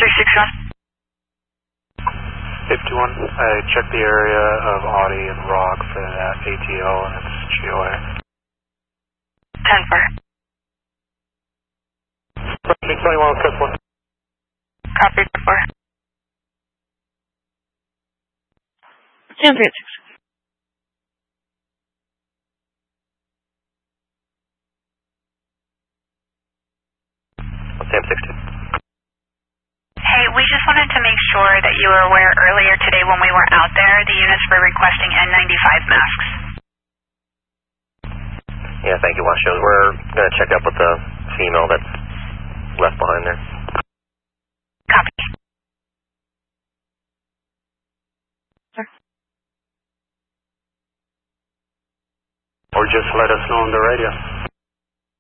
51, I checked the area of Audi and Rock for that ATO and its GOA. 10-4. Approaching 21, Chris 1. Copy, 4. Sounds good. Sam 16. Hey, we just wanted to make sure that you were aware earlier today when we were out there, the units were requesting N95 masks. Yeah, thank you, Washoe. We're going to check up with the female that's left behind there. Copy. Sir. Or just let us know on the radio.